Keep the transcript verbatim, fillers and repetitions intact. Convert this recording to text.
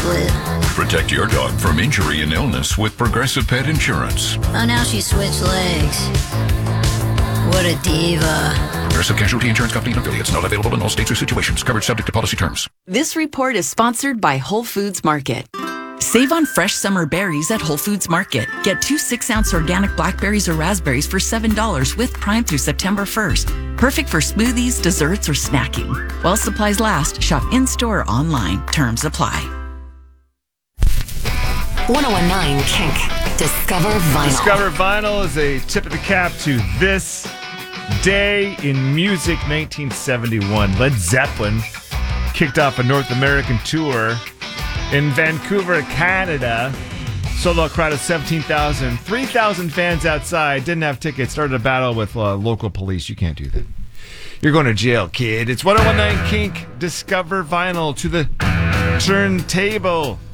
split. Protect your dog from injury and illness with Progressive Pet Insurance. Oh, now she switched legs. What a diva. Progressive Casualty Insurance Company and affiliates. Not available in all states or situations. Coverage subject to policy terms. This report is sponsored by Whole Foods Market. Save on fresh summer berries at Whole Foods Market. Get two six-ounce organic blackberries or raspberries for seven dollars with Prime through September first. Perfect for smoothies, desserts, or snacking. While supplies last, shop in-store or online. Terms apply. one oh one point nine Kink. Discover Vinyl. Discover Vinyl is a tip of the cap to this day in music, nineteen seventy-one. Led Zeppelin kicked off a North American tour in Vancouver, Canada. Sold out crowd of seventeen thousand. three thousand fans outside. Didn't have tickets. Started a battle with uh, local police. You can't do that. You're going to jail, kid. It's one oh one point nine Kink. Discover Vinyl to the turntable.